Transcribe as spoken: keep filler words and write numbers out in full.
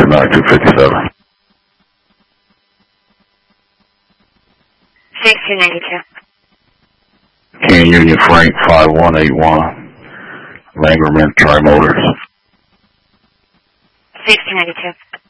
ninety-two fifty-seven. sixteen ninety-two. King Union Frank five one eight one. Langerman Tri-Motors. sixteen ninety-two.